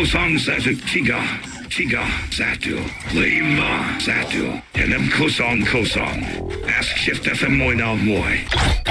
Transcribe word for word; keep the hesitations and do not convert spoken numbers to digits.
Kosong Satu Tiga Tiga Satu Lima Satu. Helm Kosong Kosong. Ask Shift F M Moy Now Moy.